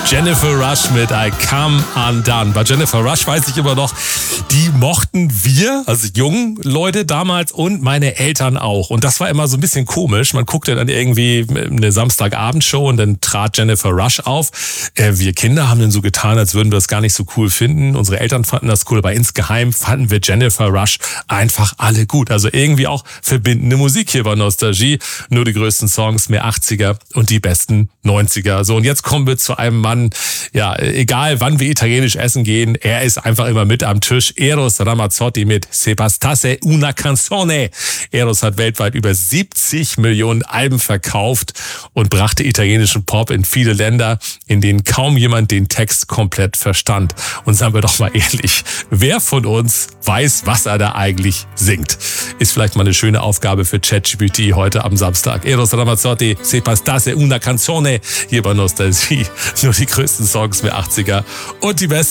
Jennifer Rush mit I Come Undone. Bei Jennifer Rush weiß ich immer noch, die mochten wir, also jungen Leute damals und meine Eltern auch. Und das war immer so ein bisschen komisch. Man guckte dann irgendwie eine Samstagabendshow und dann trat Jennifer Rush auf. Wir Kinder haben dann so getan, als würden wir das gar nicht so cool finden. Unsere Eltern fanden das cool, aber insgeheim fanden wir Jennifer Rush einfach alle gut. Also irgendwie auch verbindende Musik hier bei Nostalgie. Nur die größten Songs, mehr 80er und die besten 90er. So, und jetzt kommen wir zu einem Mann, ja, egal wann wir italienisch essen gehen, er ist einfach immer mit am Tisch. Eros Ramazzotti mit Se bastasse una canzone. Eros hat weltweit über 70 Millionen Alben verkauft und brachte italienischen Pop in viele Länder, in denen kaum jemand den Text komplett verstand. Und sagen wir doch mal ehrlich, wer von uns weiß, was er da eigentlich singt? Ist vielleicht mal eine schöne Aufgabe für ChatGPT heute am Samstag. Eros Ramazzotti, Se bastasse una canzone, hier bei Nostalgie. Nur die größten Songs der 80er und die besten